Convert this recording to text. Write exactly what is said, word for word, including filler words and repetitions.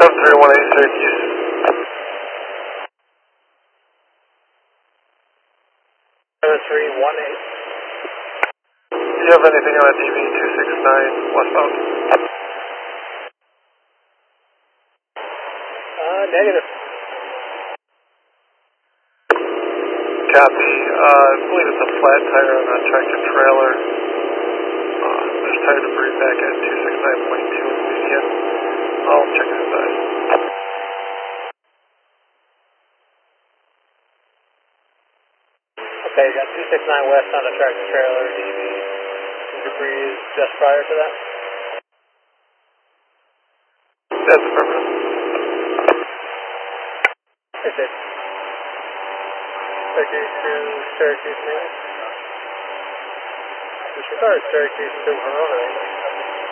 seven three one eight Syracuse. seven three one eight. Do you have anything on a D V two six nine westbound? Uh, negative. Copy. Uh, I believe it's a flat tire on a tractor trailer. Uh, there's tire debris back at two six nine point two in Lucian. I'll check it inside. Okay, you got two six nine west on the tractor trailer. D V. Some debris just prior to that? That's perfect. Is it? Syracuse to Syracuse, man. Disregard Syracuse to Verona.